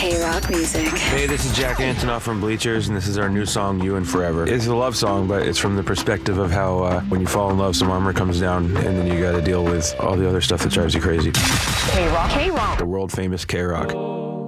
K-Rock music. Hey, this is Jack Antonoff from Bleachers, and this is our new song, You and Forever. It's a love song, but it's from the perspective of how when you fall in love, some armor comes down, and then you gotta deal with all the other stuff that drives you crazy. K-Rock. The world famous K-Rock.